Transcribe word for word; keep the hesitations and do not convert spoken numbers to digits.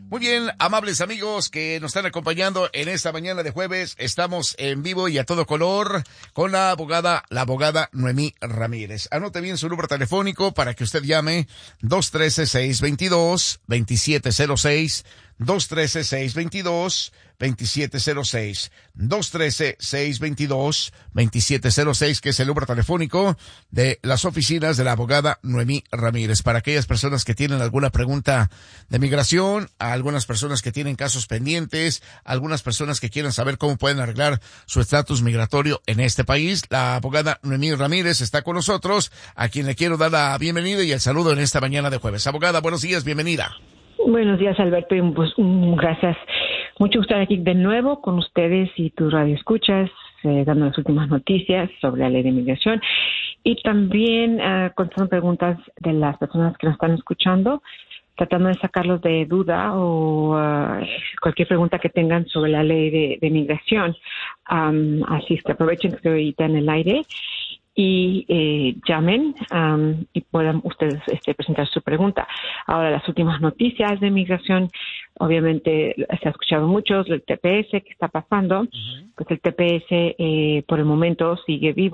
Muy bien, amables amigos que nos están acompañando en esta mañana de jueves, estamos en vivo y a todo color con la abogada, la abogada Noemí Ramírez. Anote bien su número telefónico para que usted llame dos uno tres, seis dos dos, dos siete cero seis, dos uno tres, seis dos dos, dos siete cero seis, dos uno tres, seis dos dos, dos siete cero seis, que es el número telefónico de las oficinas de la abogada Noemí Ramírez. Para aquellas personas que tienen alguna pregunta de migración, a algunas personas que tienen casos pendientes, algunas personas que quieren saber cómo pueden arreglar su estatus migratorio en este país, la abogada Noemí Ramírez está con nosotros, a quien le quiero dar la bienvenida y el saludo en esta mañana de jueves. Abogada, buenos días, bienvenida. Buenos días, Alberto, y pues, um, gracias. Mucho gusto estar aquí de nuevo con ustedes y tu radio escuchas, eh, dando las últimas noticias sobre la ley de inmigración y también uh, contestando preguntas de las personas que nos están escuchando, tratando de sacarlos de duda o uh, cualquier pregunta que tengan sobre la ley de, de inmigración. Um, así es que aprovechen que estoy ahorita en el aire y eh, llamen um, y puedan ustedes este, presentar su pregunta. Ahora, las últimas noticias de migración, obviamente se ha escuchado mucho, el T P S que está pasando, uh-huh. Pues el T P S eh, por el momento sigue vivo.